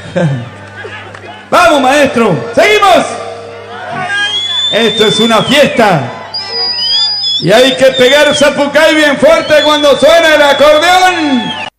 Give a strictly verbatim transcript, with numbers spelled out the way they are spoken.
Vamos, maestro, seguimos. Esto es una fiesta. Y hay que pegar zapucay bien fuerte cuando suena el acordeón.